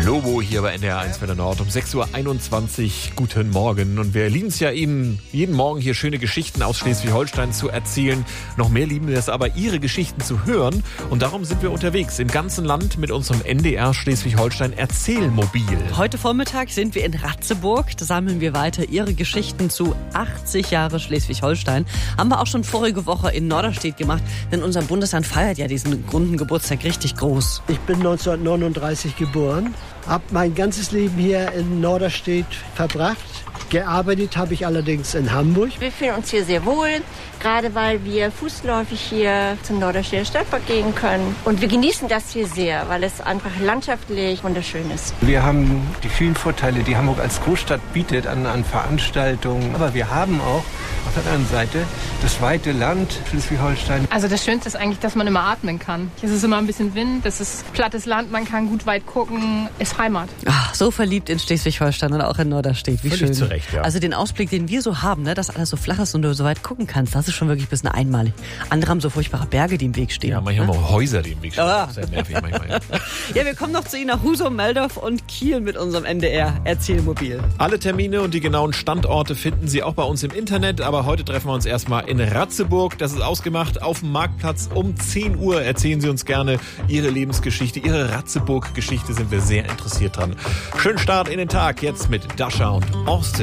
Lobo hier bei NDR 1 Welle Nord um 6.21 Uhr. Guten Morgen. Und wir lieben es ja, Ihnen jeden Morgen hier schöne Geschichten aus Schleswig-Holstein zu erzählen. Noch mehr lieben wir es aber, Ihre Geschichten zu hören. Und darum sind wir unterwegs im ganzen Land mit unserem NDR Schleswig-Holstein Erzählmobil. Heute Vormittag sind wir in Ratzeburg. Da sammeln wir weiter Ihre Geschichten zu 80 Jahre Schleswig-Holstein. Haben wir auch schon vorige Woche in Norderstedt gemacht, denn unser Bundesland feiert ja diesen runden Geburtstag richtig groß. Ich bin 1939 geboren, habe mein ganzes Leben hier in Norderstedt verbracht. Gearbeitet habe ich allerdings in Hamburg. Wir fühlen uns hier sehr wohl, gerade weil wir fußläufig hier zum Norderstedter Stadtpark gehen können. Und wir genießen das hier sehr, weil es einfach landschaftlich wunderschön ist. Wir haben die vielen Vorteile, die Hamburg als Großstadt bietet an Veranstaltungen. Aber wir haben auch auf der anderen Seite das weite Land Schleswig-Holstein. Also das Schönste ist eigentlich, dass man immer atmen kann. Es ist immer ein bisschen Wind, es ist plattes Land, man kann gut weit gucken, ist Heimat. Ach, so verliebt in Schleswig-Holstein und auch in Norderstedt. Wie schön. Zu Recht, ja. Also den Ausblick, den wir so haben, ne, dass alles so flach ist und du so weit gucken kannst, das ist schon wirklich ein bisschen einmalig. Andere haben so furchtbare Berge, die im Weg stehen. Ja, manchmal auch Häuser, die im Weg stehen. Ah. Sehr nervig manchmal. Ja. Ja, wir kommen noch zu Ihnen nach Husum, Meldorf und Kiel mit unserem NDR-Erzählmobil. Alle Termine und die genauen Standorte finden Sie auch bei uns im Internet. Aber heute treffen wir uns erstmal in Ratzeburg. Das ist ausgemacht auf dem Marktplatz um 10 Uhr. Erzählen Sie uns gerne Ihre Lebensgeschichte, Ihre Ratzeburg-Geschichte. Sind wir sehr interessiert dran. Schönen Start in den Tag jetzt mit Dasha und Austin.